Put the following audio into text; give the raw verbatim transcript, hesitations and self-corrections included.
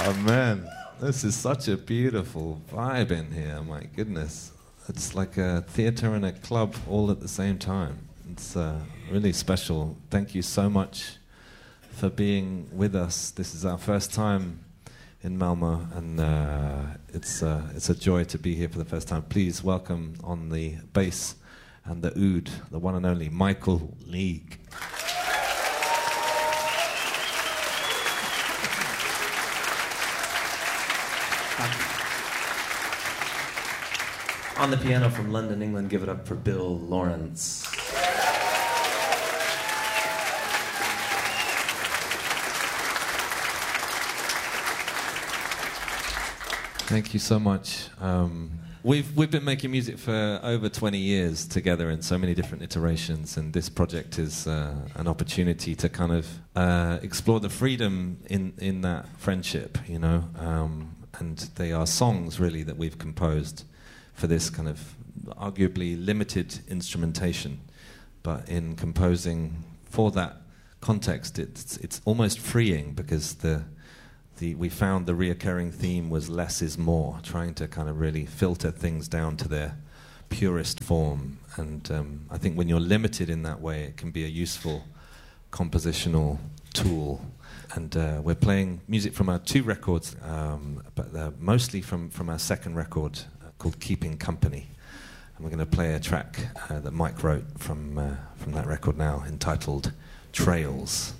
Oh man, this is such a beautiful vibe in here, my goodness. It's like a theatre and a club all at the same time. It's uh, really special. Thank you so much for being with us. This is our first time in Malmo, and uh, it's, uh, it's a joy to be here for the first time. Please welcome on the bass and the oud, the one and only Michael League. On the piano from London, England, give it up for Bill Lawrence. Thank you so much. Um, we've we've been making music for over twenty years together in so many different iterations, and this project is uh, an opportunity to kind of uh, explore the freedom in, in that friendship, you know. Um, and they are songs, really, that we've composed for this kind of arguably limited instrumentation, but in composing for that context, it's it's almost freeing, because the the we found the reoccurring theme was less is more, trying to kind of really filter things down to their purest form. And um, I think when you're limited in that way, it can be a useful compositional tool. And uh, we're playing music from our two records, um, but uh, mostly from, from our second record, called Keeping Company, and we're going to play a track uh, that Mike wrote from uh, from that record now, entitled Trails.